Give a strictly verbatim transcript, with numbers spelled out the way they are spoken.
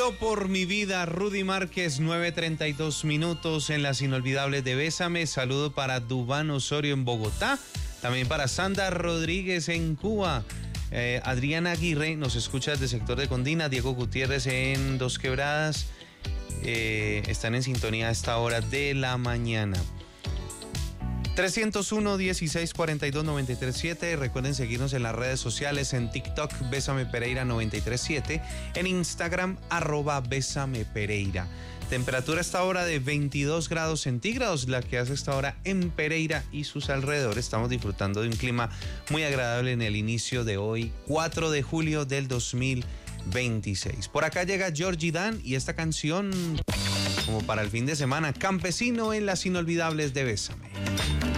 Juro por mi vida, Rudy Márquez, nueve treinta y dos minutos en las inolvidables de Bésame. Saludo para Dubán Osorio en Bogotá, también para Sandra Rodríguez en Cuba. Eh, Adriana Aguirre nos escucha desde sector de Condina. Diego Gutiérrez en Dos Quebradas. Eh, están en sintonía a esta hora de la mañana. trescientos uno, dieciséis, cuarenta y dos, noventa y tres, siete. Recuerden seguirnos en las redes sociales, en TikTok, Bésame Pereira noventa y tres siete. En Instagram, arroba Bésame Pereira. Temperatura a esta hora de veintidós grados centígrados, la que hace esta hora en Pereira y sus alrededores. Estamos disfrutando de un clima muy agradable en el inicio de hoy, cuatro de julio del dos mil veintiséis. Por acá llega Georgie Dan y esta canción, como para el fin de semana, Campesino en las inolvidables de Bésame.